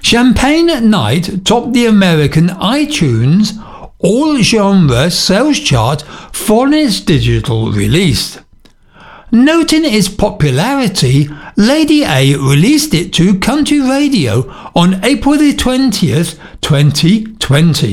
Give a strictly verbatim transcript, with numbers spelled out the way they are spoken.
Champagne at Night topped the American iTunes all-genre sales chart following its digital release. Noting its popularity, Lady A released it to country radio on April the twentieth, twenty twenty.